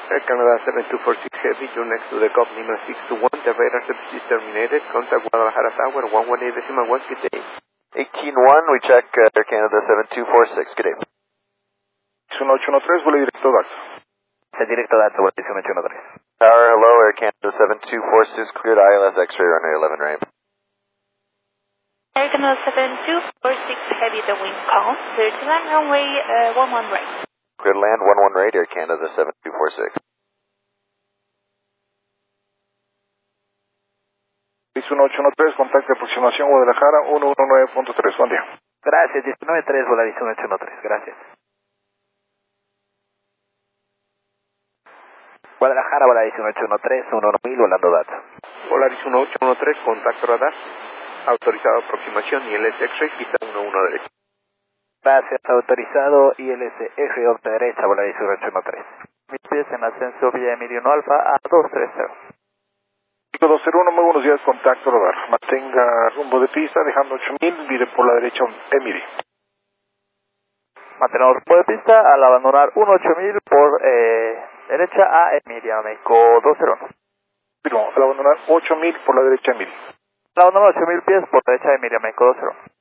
Air Canada 7246 Heavy, you're next to the Gulf Lima 621. The radar service is terminated. Contact Guadalajara Tower 118.1. Good day. 18-1, we check Air Canada 7246. Good day. 1813, vuelo directo DAX. El directo DAX, vuelo 1813. Tower, hello, Air Canada 7246, cleared ILS X-ray runway 11 right. Air Canada 7246 Heavy, the wind calm. Clear to land runway 11 right. Clear to land 11 right, Air Canada 7246. 1813, contacto de aproximación Guadalajara 119.3. Buen día. Gracias, 193, volar 1813, gracias. Guadalajara, volar 1813, 11000, volando DAT. Volaris 1813, contacto radar. Autorizado aproximación ILS X-ray, pista 11 derecha. Gracias, autorizado ILS eje 11 derecha, volar 1813. Mis pies en ascenso vía Emilio Alfa a 230. 201, muy buenos días, contacto radar. Mantenga rumbo de pista, dejando 8000, vire por la derecha Emiri. Mantenemos rumbo de pista al abandonar 18000 por derecha a Emilia, México 201. Al abandonar 8000 por la derecha Emiri. Al abandonar 8000 pies por derecha a Emilia, México 201.